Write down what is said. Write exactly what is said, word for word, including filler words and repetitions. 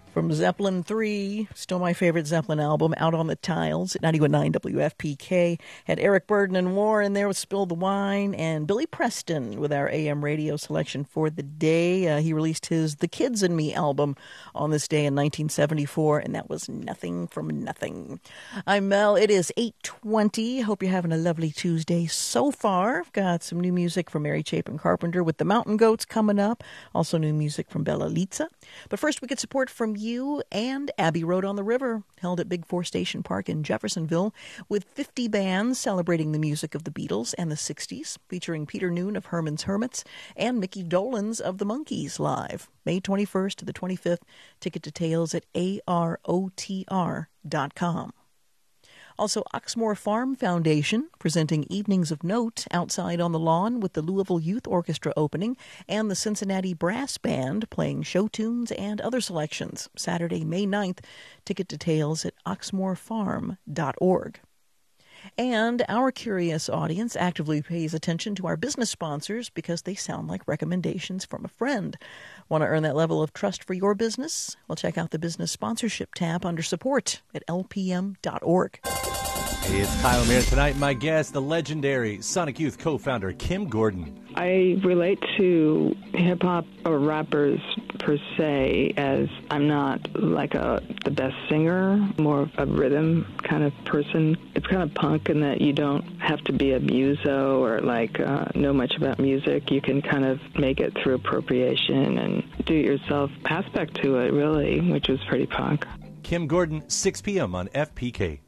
From Zeppelin three, still my favorite Zeppelin album, Out on the Tiles at ninety-one point nine W F P K. Had Eric Burdon and Warren there with Spill the Wine, and Billy Preston with our A M radio selection for the day. Uh, he released his The Kids and Me album on this day in nineteen seventy-four, and that was Nothing from Nothing. I'm Mel. It is eight twenty. Hope you're having a lovely Tuesday so far. I've got some new music from Mary Chapin Carpenter with the Mountain Goats coming up. Also new music from Bella Litza. But first, we get support from you and Abbey Road on the River, held at Big Four Station Park in Jeffersonville, with fifty bands celebrating the music of the Beatles and the sixties, featuring Peter Noon of Herman's Hermits and Mickey Dolenz of the Monkees live, May twenty-first to the twenty-fifth. Ticket details at A R O T R dot com. Also, Oxmoor Farm Foundation presenting Evenings of Note outside on the lawn with the Louisville Youth Orchestra opening and the Cincinnati Brass Band playing show tunes and other selections. Saturday, May ninth. Ticket details at oxmoor farm dot org. And our curious audience actively pays attention to our business sponsors because they sound like recommendations from a friend. Want to earn that level of trust for your business? Well, check out the Business Sponsorship tab under Support at L P M dot org. Hey, it's Kyle Mayer tonight. My guest, the legendary Sonic Youth co-founder, Kim Gordon. I relate to hip-hop or rappers per se as I'm not like a the best singer, more of a rhythm kind of person. It's kind of punk in that you don't have to be a muso or like uh, know much about music. You can kind of make it through appropriation and do-it-yourself aspect to it, really, which was pretty punk. Kim Gordon, six p.m. on F P K.